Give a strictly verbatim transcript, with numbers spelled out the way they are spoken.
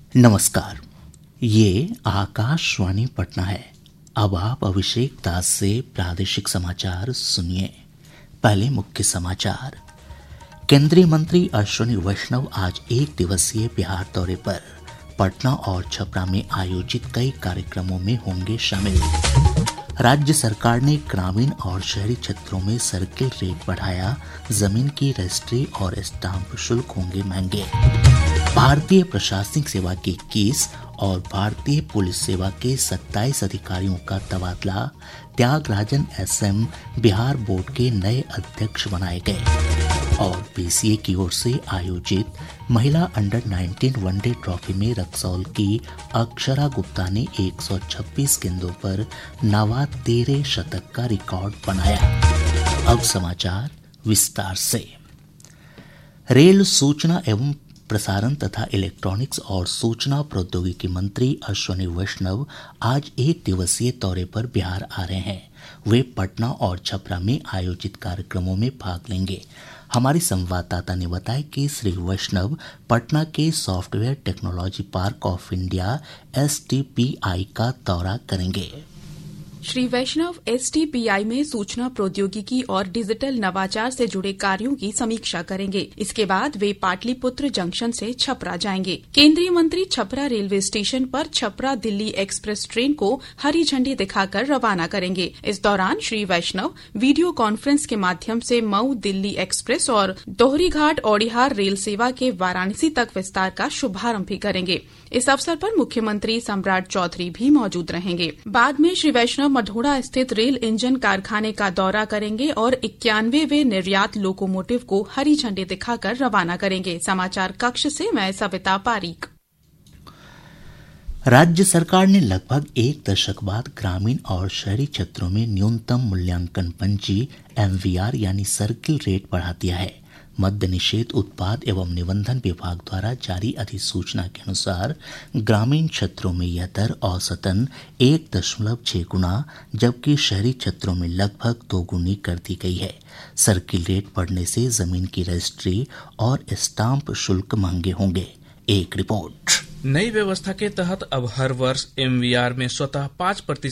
नमस्कार, ये आकाशवाणी पटना है। अब आप अभिषेक दास से प्रादेशिक समाचार सुनिए। पहले मुख्य समाचार। केंद्रीय मंत्री अश्विनी वैष्णव आज एक दिवसीय बिहार दौरे पर पटना और छपरा में आयोजित कई कार्यक्रमों में होंगे शामिल। राज्य सरकार ने ग्रामीण और शहरी क्षेत्रों में सर्किल रेट बढ़ाया, जमीन की रजिस्ट्री और स्टाम्प शुल्क होंगे महंगे। भारतीय प्रशासनिक सेवा के इक्कीस और भारतीय पुलिस सेवा के सत्ताईस अधिकारियों का तबादला, त्यागराजन एसएम बिहार बोर्ड के नए अध्यक्ष बनाए गए। और पीसीए की ओर से आयोजित महिला अंडर उन्नीस वनडे ट्रॉफी में रक्सौल की अक्षरा गुप्ता ने एक सौ छब्बीस गेंदों पर नवा तेरह शतक का रिकॉर्ड बनाया। अब समाचार विस्तार से। रेल सूचना एवं प्रसारण तथा इलेक्ट्रॉनिक्स और सूचना प्रौद्योगिकी मंत्री अश्विनी वैष्णव आज एक दिवसीय दौरे पर बिहार आ रहे हैं। वे पटना और छपरा में आयोजित कार्यक्रमों में भाग लेंगे। हमारी संवाददाता ने बताया कि श्री वैष्णव पटना के software technology park of India S T P I का दौरा करेंगे। श्री वैष्णव एस टी पी आई में सूचना प्रौद्योगिकी और डिजिटल नवाचार से जुड़े कार्यों की समीक्षा करेंगे। इसके बाद वे पाटलिपुत्र जंक्शन से छपरा जाएंगे। केंद्रीय मंत्री छपरा रेलवे स्टेशन पर छपरा दिल्ली एक्सप्रेस ट्रेन को हरी झंडी दिखाकर रवाना करेंगे। इस दौरान श्री वैष्णव वीडियो कॉन्फ्रेंस के माध्यम से मऊ दिल्ली एक्सप्रेस और दोहरीघाट औड़िहार रेल सेवा के वाराणसी तक विस्तार का शुभारंभ भी करेंगे। इस अवसर पर मुख्यमंत्री सम्राट चौधरी भी मौजूद रहेंगे। बाद में श्री वैष्णव मढ़ौरा स्थित रेल इंजन कारखाने का दौरा करेंगे और इक्यानवेवें निर्यात लोकोमोटिव को हरी झंडी दिखाकर रवाना करेंगे। समाचार कक्ष से मैं सविता पारीक। राज्य सरकार ने लगभग एक दशक बाद ग्रामीण और शहरी क्षेत्रों में न्यूनतम मूल्यांकन पंजी एम वी आर यानी सर्किल रेट बढ़ा दिया है। मद्य निषेध उत्पाद एवं निबंधन विभाग द्वारा जारी अधिसूचना के अनुसार ग्रामीण क्षेत्रों में यह दर औसतन एक दशमलव छह गुना जबकि शहरी क्षेत्रों में लगभग दो गुनी कर दी गई है। सर्किल रेट बढ़ने से जमीन की रजिस्ट्री और स्टाम्प शुल्क महंगे होंगे। एक रिपोर्ट। नई व्यवस्था के तहत अब हर वर्ष एम वी आर में स्वतः पाँच प्रतिशत